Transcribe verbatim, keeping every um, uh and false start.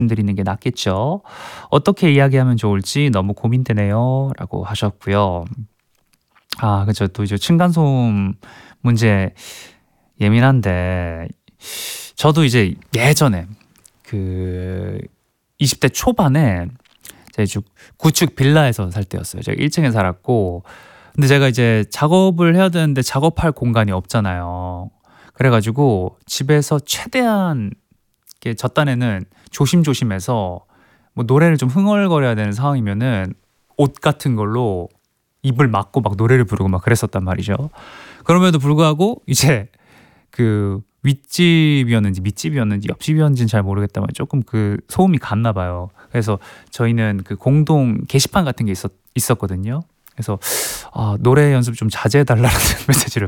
말씀드리는 게 낫겠죠. "어떻게 이야기하면 좋을지 너무 고민되네요."라고 하셨고요. 아 그쵸. 또 이제 층간소음 문제 예민한데 저도 이제 예전에 그 이십 대 초반에 제가 주 구축 빌라에서 살 때였어요. 제가 일 층에 살았고 근데 제가 이제 작업을 해야 되는데 작업할 공간이 없잖아요. 그래 가지고 집에서 최대한 이렇게 저 딴에는 조심조심해서 뭐 노래를 좀 흥얼거려야 되는 상황이면은 옷 같은 걸로 입을 막고 막 노래를 부르고 막 그랬었단 말이죠. 그럼에도 불구하고 이제 그 윗집이었는지 밑집이었는지 옆집이었는지는 잘 모르겠다만 쪼끔 그 소음이 갔나 봐요. 그래서 저희는 그 공동 게시판 같은 게 있었 있었거든요. 그래서 아 노래 연습 좀 자제해 달라는 메시지를